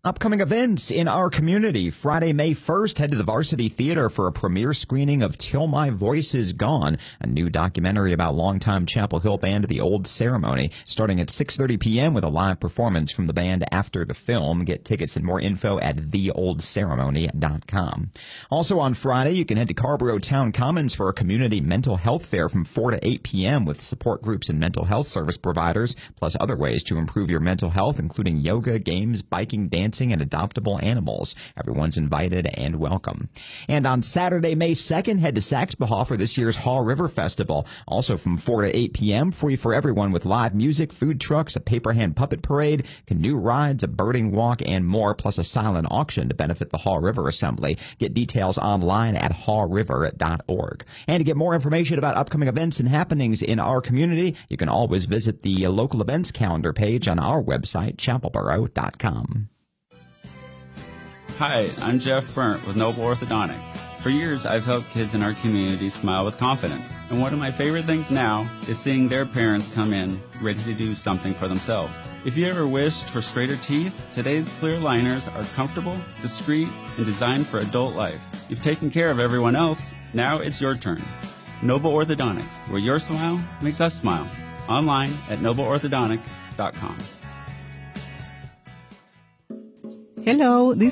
Upcoming events in our community. Friday, May 1st, head to the Varsity Theater for a premiere screening of Till My Voice Is Gone, a new documentary about longtime Chapel Hill band The Old Ceremony, starting at 6:30 p.m. with a live performance from the band after the film. Get tickets and more info at theoldceremony.com. Also on Friday, you can head to Carrboro Town Commons for a community mental health fair from 4 to 8 p.m. with support groups and mental health service providers, plus other ways to improve your mental health, including yoga, games, biking, dancing, and adoptable animals. Everyone's invited and welcome. And on Saturday, May 2nd, head to Saxbahaw for this year's Haw River Festival. Also from 4 to 8 p.m., free for everyone with live music, food trucks, a paper hand puppet parade, canoe rides, a birding walk, and more, plus a silent auction to benefit the Haw River Assembly. Get details online at hawriver.org. And to get more information about upcoming events and happenings in our community, you can always visit the local events calendar page on our website, chapelboro.com. Hi, I'm Jeff Burnt with Noble Orthodontics. For years, I've helped kids in our community smile with confidence. And one of my favorite things now is seeing their parents come in ready to do something for themselves. If you ever wished for straighter teeth, today's clear liners are comfortable, discreet, and designed for adult life. You've taken care of everyone else. Now it's your turn. Noble Orthodontics, where your smile makes us smile. Online at nobleorthodontic.com. Hello, this